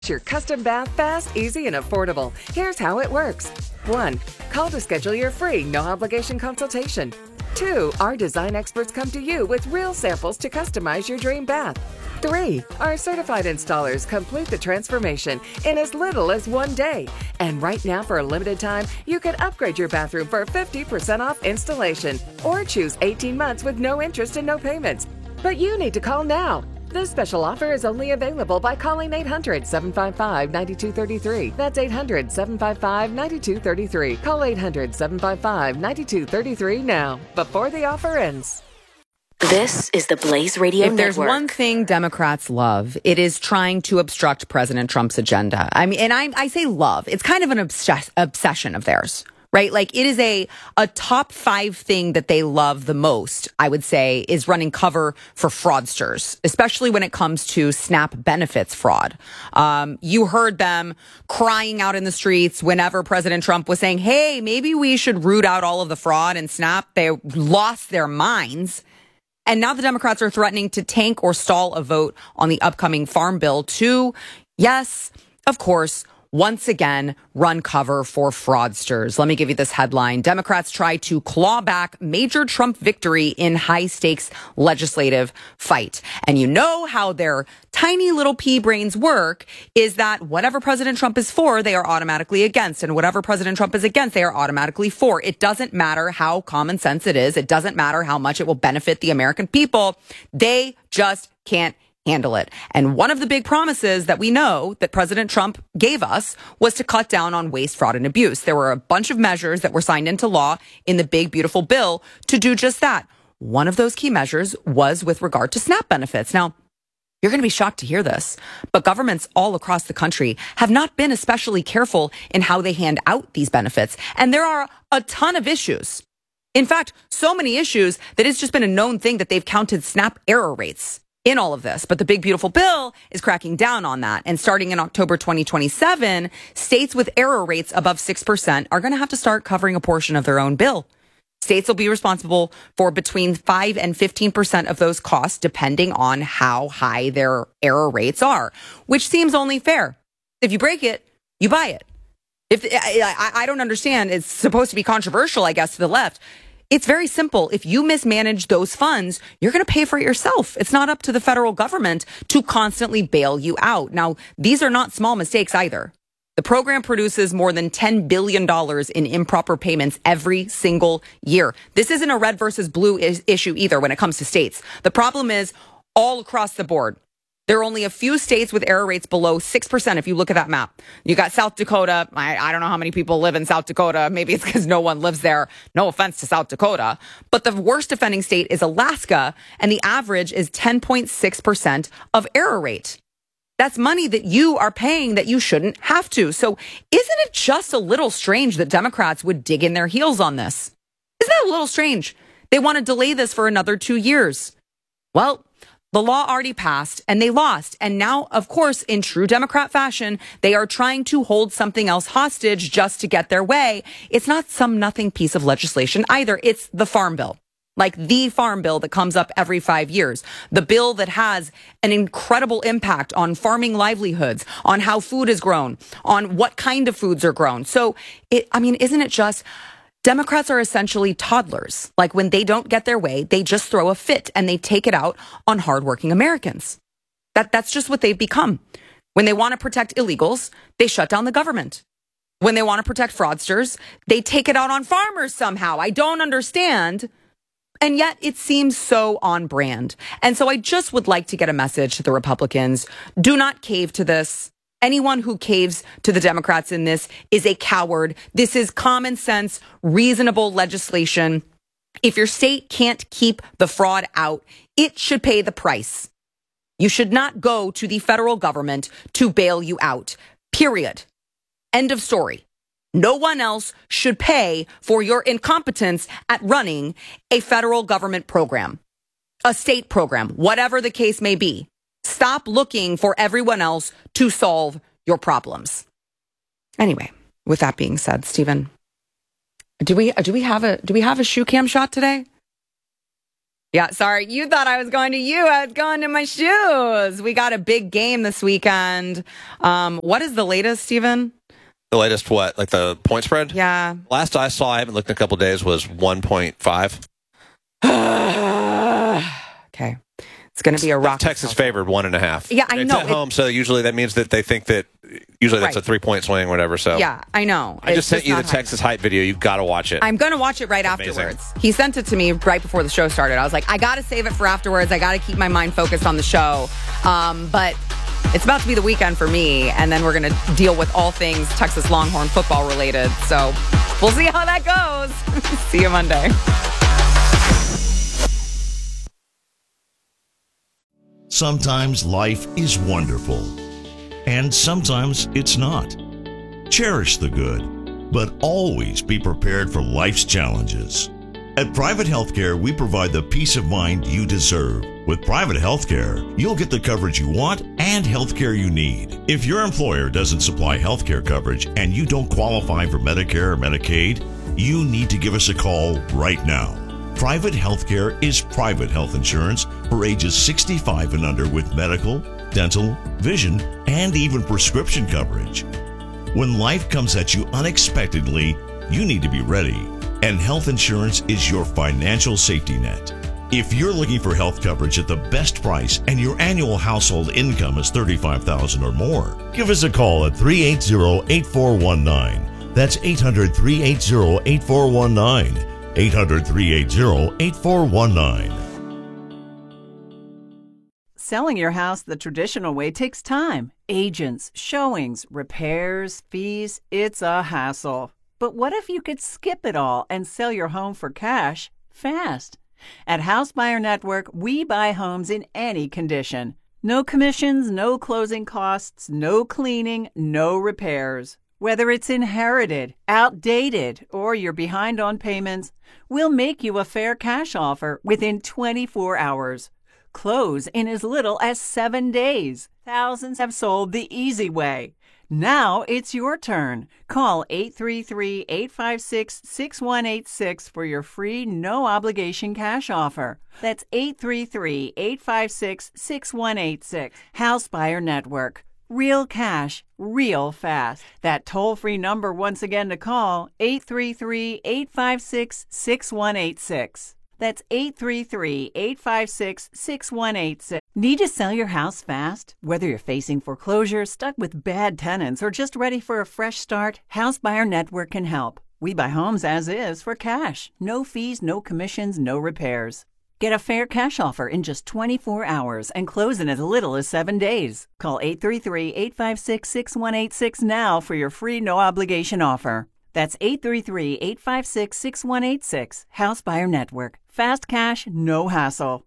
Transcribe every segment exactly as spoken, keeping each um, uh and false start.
Your custom bath fast, easy, and affordable. Here's how it works. One, call to schedule your free, no obligation consultation. Two, our design experts come to you with real samples to customize your dream bath. Three, our certified installers complete the transformation in as little as one day. And right now, for a limited time, you can upgrade your bathroom for fifty percent off installation or choose eighteen months with no interest and no payments. But you need to call now. This special offer is only available by calling eight hundred, seven five five, nine two three three. That's eight hundred, seven five five, nine two three three. Call eight hundred, seven five five, nine two three three now, before the offer ends. This is the Blaze Radio If Network. there's one thing Democrats love, it is trying to obstruct President Trump's agenda. I mean, and I, I say love. It's kind of an obsess- obsession of theirs. Right? Like it is a, a top five thing that they love the most, I would say, is running cover for fraudsters, especially when it comes to SNAP benefits fraud. Um, you heard them crying out in the streets whenever President Trump was saying, hey, maybe we should root out all of the fraud in SNAP. They lost their minds. And now the Democrats are threatening to tank or stall a vote on the upcoming farm bill to, yes, of course, once again, run cover for fraudsters. Let me give you this headline. Democrats try to claw back major Trump victory in high-stakes legislative fight. And you know how their tiny little pea brains work is that whatever President Trump is for, they are automatically against. And whatever President Trump is against, they are automatically for. It doesn't matter how common sense it is. It doesn't matter how much it will benefit the American people. They just can't handle it. And one of the big promises that we know that President Trump gave us was to cut down on waste, fraud, and abuse. There were a bunch of measures that were signed into law in the big, beautiful bill to do just that. One of those key measures was with regard to SNAP benefits. Now, you're going to be shocked to hear this, but governments all across the country have not been especially careful in how they hand out these benefits. And there are a ton of issues. In fact, so many issues that it's just been a known thing that they've counted SNAP error rates in all of this. But the big, beautiful bill is cracking down on that. And starting in October twenty twenty-seven, states with error rates above six percent are going to have to start covering a portion of their own bill. States will be responsible for between five and fifteen percent of those costs, depending on how high their error rates are, which seems only fair. If you break it, you buy it. If I, I don't understand, it's supposed to be controversial, I guess, to the left. It's very simple. If you mismanage those funds, you're going to pay for it yourself. It's not up to the federal government to constantly bail you out. Now, these are not small mistakes either. The program produces more than ten billion dollars in improper payments every single year. This isn't a red versus blue is- issue either when it comes to states. The problem is all across the board. There are only a few states with error rates below six percent if you look at that map. You got South Dakota. I, I don't know how many people live in South Dakota. Maybe it's because no one lives there. No offense to South Dakota. But the worst offending state is Alaska, and the average is ten point six percent of error rate. That's money that you are paying that you shouldn't have to. So isn't it just a little strange that Democrats would dig in their heels on this? Isn't that a little strange? They want to delay this for another two years. Well, the law already passed and they lost. And now, of course, in true Democrat fashion, they are trying to hold something else hostage just to get their way. It's not some nothing piece of legislation either. It's the farm bill, like the farm bill that comes up every five years. The bill that has an incredible impact on farming livelihoods, on how food is grown, on what kind of foods are grown. So, it, I mean, isn't it just... Democrats are essentially toddlers. Like when they don't get their way, they just throw a fit and they take it out on hardworking Americans. That that's just what they've become. When they want to protect illegals, they shut down the government. When they want to protect fraudsters, they take it out on farmers somehow. I don't understand. And yet it seems so on brand. And so I just would like to get a message to the Republicans. Do not cave to this. Anyone who caves to the Democrats in this is a coward. This is common sense, reasonable legislation. If your state can't keep the fraud out, it should pay the price. You should not go to the federal government to bail you out. Period. End of story. No one else should pay for your incompetence at running a federal government program, a state program, whatever the case may be. Stop looking for everyone else to solve your problems. Anyway, with that being said, Stephen, do we do we have a do we have a shoe cam shot today? Yeah, sorry. You thought I was going to you. I was going to my shoes. We got a big game this weekend. Um, what is the latest, Stephen? The latest what? Like the point spread? Yeah. Last I saw, I haven't looked in a couple of days, was one point five. Okay. It's going to be a rock. Texas favored one and a half. Yeah, I it's know. It's at home, so usually that means that they think that usually that's Right. a three-point swing, whatever. So Yeah, I know. I just It's sent you the not high. Texas hype video. You've got to watch it. I'm going to watch it right Amazing. afterwards. He sent it to me right before the show started. I was like, I got to save it for afterwards. I got to keep my mind focused on the show. Um, but it's about to be the weekend for me, and then we're going to deal with all things Texas Longhorn football related. So we'll see how that goes. See you Monday. Sometimes life is wonderful, and sometimes it's not. Cherish the good, but always be prepared for life's challenges. At Private Healthcare, we provide the peace of mind you deserve. With Private Healthcare, you'll get the coverage you want and healthcare you need. If your employer doesn't supply healthcare coverage and you don't qualify for Medicare or Medicaid, you need to give us a call right now. Private Healthcare is private health insurance for ages sixty-five and under with medical, dental, vision, and even prescription coverage. When life comes at you unexpectedly, you need to be ready, and health insurance is your financial safety net. If you're looking for health coverage at the best price and your annual household income is thirty-five thousand dollars or more, give us a call at three eight zero, eight four one nine. That's eight hundred, three eight zero, eight four one nine. eight hundred, three eight zero, eight four one nine. Selling your house the traditional way takes time. Agents, showings, repairs, fees. It's a hassle. But what if you could skip it all and sell your home for cash fast? At House Buyer Network, we buy homes in any condition. No commissions, no closing costs, no cleaning, no repairs. Whether it's inherited, outdated, or you're behind on payments, we'll make you a fair cash offer within twenty-four hours. Close in as little as seven days. Thousands have sold the easy way. Now it's your turn. Call eight three three, eight five six, six one eight six for your free no-obligation cash offer. That's eight three three, eight five six, six one eight six. House Buyer Network. Real cash, real fast. That toll-free number once again to call, eight three three, eight five six, six one eight six. That's eight three three, eight five six, six one eight six. Need to sell your house fast? Whether you're facing foreclosure, stuck with bad tenants, or just ready for a fresh start, House Buyer Network can help. We buy homes as is for cash. No fees, no commissions, no repairs. Get a fair cash offer in just twenty-four hours and close in as little as seven days. Call eight three three, eight five six, six one eight six now for your free no-obligation offer. That's eight three three, eight five six, six one eight six. House Buyer Network. Fast cash, no hassle.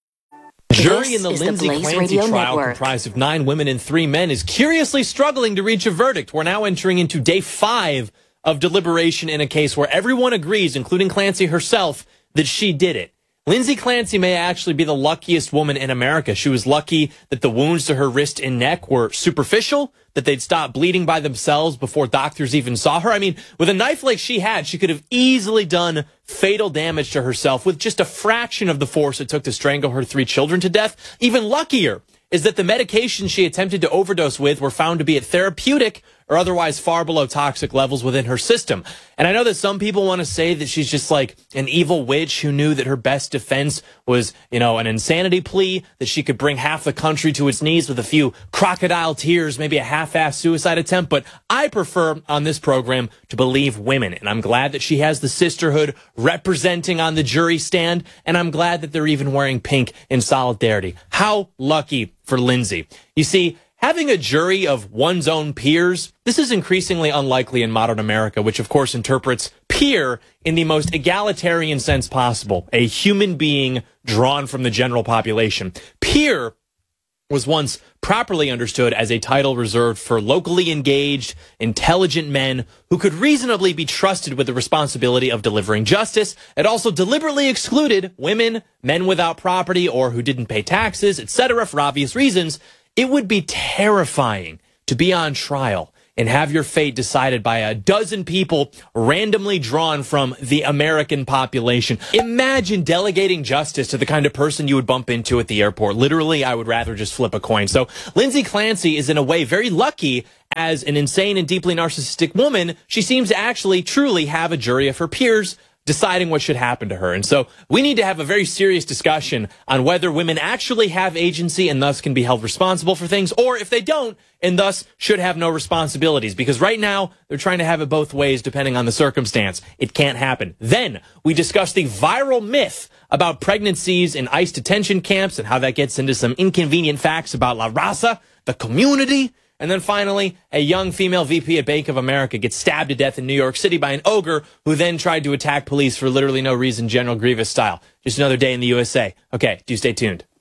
Jury in the This is the Lindsay Blaze Clancy Radio trial, Network. comprised of nine women and three men, is curiously struggling to reach a verdict. We're now entering into day five of deliberation in a case where everyone agrees, including Clancy herself, that she did it. Lindsay Clancy may actually be the luckiest woman in America. She was lucky that the wounds to her wrist and neck were superficial, that they'd stopped bleeding by themselves before doctors even saw her. I mean, with a knife like she had, she could have easily done fatal damage to herself with just a fraction of the force it took to strangle her three children to death. Even luckier is that the medications she attempted to overdose with were found to be at therapeutic or otherwise far below toxic levels within her system. And I know that some people want to say that she's just like an evil witch who knew that her best defense was, you know, an insanity plea, that she could bring half the country to its knees with a few crocodile tears, maybe a half-assed suicide attempt. But I prefer on this program to believe women. And I'm glad that she has the sisterhood representing on the jury stand. And I'm glad that they're even wearing pink in solidarity. How lucky for Lindsay. You see, having a jury of one's own peers, this is increasingly unlikely in modern America, which of course interprets peer in the most egalitarian sense possible, a human being drawn from the general population. Peer was once properly understood as a title reserved for locally engaged, intelligent men who could reasonably be trusted with the responsibility of delivering justice. It also deliberately excluded women, men without property, or who didn't pay taxes, et cetera, for obvious reasons. It would be terrifying to be on trial and have your fate decided by a dozen people randomly drawn from the American population. Imagine delegating justice to the kind of person you would bump into at the airport. Literally, I would rather just flip a coin. So Lindsay Clancy is in a way very lucky. As an insane and deeply narcissistic woman, she seems to actually truly have a jury of her peers deciding what should happen to her. And so we need to have a very serious discussion on whether women actually have agency and thus can be held responsible for things, or if they don't and thus should have no responsibilities. Because right now they're trying to have it both ways depending on the circumstance. It can't happen. Then we discuss the viral myth about pregnancies in ICE detention camps and how that gets into some inconvenient facts about La Raza, the community. And then finally, a young female V P at Bank of America gets stabbed to death in New York City by an ogre who then tried to attack police for literally no reason, General Grievous style. Just another day in the U S A. Okay, do stay tuned.